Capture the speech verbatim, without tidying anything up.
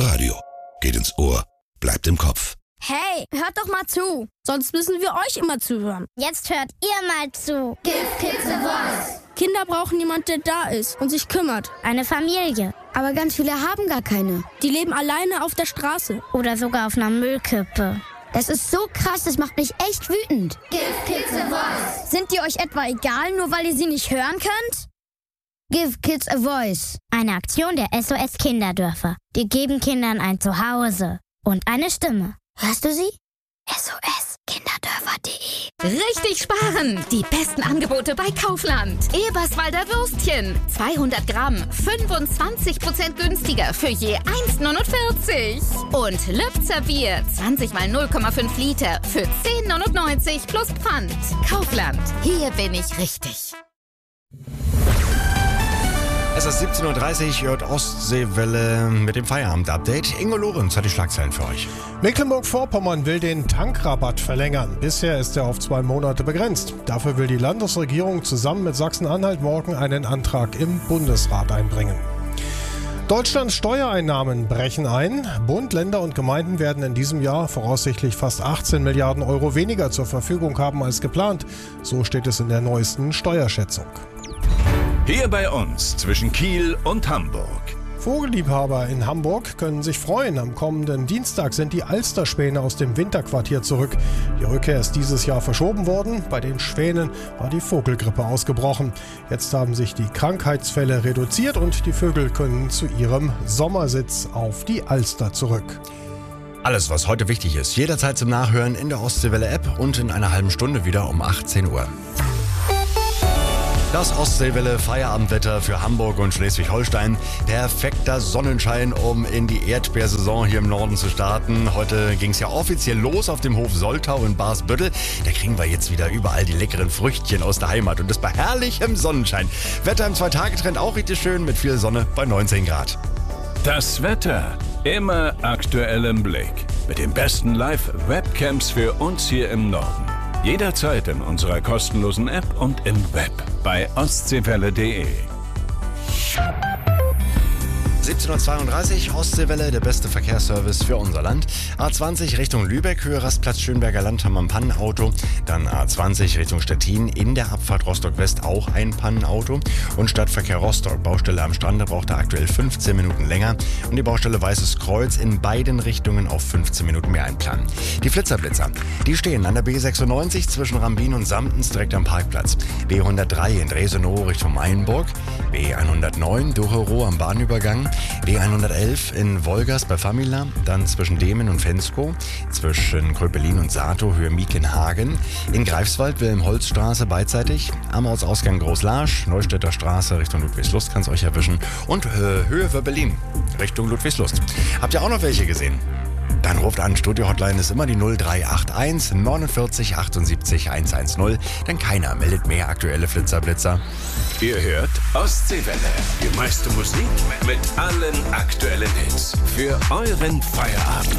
Radio. Geht ins Ohr, bleibt im Kopf. Hey, hört doch mal zu. Sonst müssen wir euch immer zuhören. Jetzt hört ihr mal zu. Give Kids a Voice. Kinder brauchen jemanden, der da ist und sich kümmert. Eine Familie. Aber ganz viele haben gar keine. Die leben alleine auf der Straße. Oder sogar auf einer Müllkippe. Das ist so krass, das macht mich echt wütend. Give Kids a Voice. Sind die euch etwa egal, nur weil ihr sie nicht hören könnt? Give Kids a Voice. Eine Aktion der S O S Kinderdörfer. Die geben Kindern ein Zuhause und eine Stimme. Hörst du sie? S O S Kinderdörfer punkt de. Richtig sparen! Die besten Angebote bei Kaufland. Eberswalder Würstchen. zweihundert Gramm. fünfundzwanzig Prozent günstiger für je eins neunundvierzig. Und Lübzer Bier. zwanzig mal null Komma fünf Liter für zehn neunundneunzig plus Pfand. Kaufland. Hier bin ich richtig. Es ist siebzehn Uhr dreißig, ihr hört Ostseewelle mit dem Feierabend-Update. Ingo Lorenz hat die Schlagzeilen für euch. Mecklenburg-Vorpommern will den Tankrabatt verlängern. Bisher ist er auf zwei Monate begrenzt. Dafür will die Landesregierung zusammen mit Sachsen-Anhalt morgen einen Antrag im Bundesrat einbringen. Deutschlands Steuereinnahmen brechen ein. Bund, Länder und Gemeinden werden in diesem Jahr voraussichtlich fast achtzehn Milliarden Euro weniger zur Verfügung haben als geplant. So steht es in der neuesten Steuerschätzung. Hier bei uns zwischen Kiel und Hamburg. Vogelliebhaber in Hamburg können sich freuen. Am kommenden Dienstag sind die Alsterspäne aus dem Winterquartier zurück. Die Rückkehr ist dieses Jahr verschoben worden. Bei den Schwänen war die Vogelgrippe ausgebrochen. Jetzt haben sich die Krankheitsfälle reduziert und die Vögel können zu ihrem Sommersitz auf die Alster zurück. Alles, was heute wichtig ist, jederzeit zum Nachhören in der Ostseewelle-App und in einer halben Stunde wieder um achtzehn Uhr. Das Ostseewelle Feierabendwetter für Hamburg und Schleswig-Holstein. Perfekter Sonnenschein, um in die Erdbeersaison hier im Norden zu starten. Heute ging es ja offiziell los auf dem Hof Soltau in Barsbüttel. Da kriegen wir jetzt wieder überall die leckeren Früchtchen aus der Heimat und das bei herrlichem Sonnenschein. Wetter im Zwei-Tage-Trend auch richtig schön mit viel Sonne bei neunzehn Grad. Das Wetter immer aktuell im Blick. Mit den besten Live-Webcams für uns hier im Norden. Jederzeit in unserer kostenlosen App und im Web bei ostseewelle punkt de. siebzehn Uhr zweiunddreißig, Ostseewelle, der beste Verkehrsservice für unser Land. A zwanzig Richtung Lübeck, Höhe Rastplatz Schönberger Land haben wir ein Pannenauto. Dann A zwanzig Richtung Stettin, in der Abfahrt Rostock-West auch ein Pannenauto. Und Stadtverkehr Rostock, Baustelle am Strande, braucht er aktuell fünfzehn Minuten länger. Und die Baustelle Weißes Kreuz in beiden Richtungen auf fünfzehn Minuten mehr einplanen. Die Flitzerblitzer, die stehen an der B sechsundneunzig zwischen Rambin und Samtens direkt am Parkplatz. B hundertdrei in Dresenow Richtung Mainburg. B hundertneun Docherow am Bahnübergang. B hundertelf in Wolgast bei Famila, dann zwischen Demen und Fensko, zwischen Kröpelin und Sato, Höhe Miekenhagen, in Greifswald, Wilhelm-Holz-Straße beidseitig, am Ortsausgang Großlarsch, Neustädter Straße Richtung Ludwigslust kann es euch erwischen und äh, Höhe Wöbbelin Richtung Ludwigslust. Habt ihr auch noch welche gesehen? Dann ruft an, Studio-Hotline ist immer die null drei acht eins neunundvierzig achtundsiebzig hundertzehn, denn keiner meldet mehr aktuelle Flitzerblitzer. Ihr hört Ostseewelle, die meiste Musik mit allen aktuellen Hits für euren Feierabend.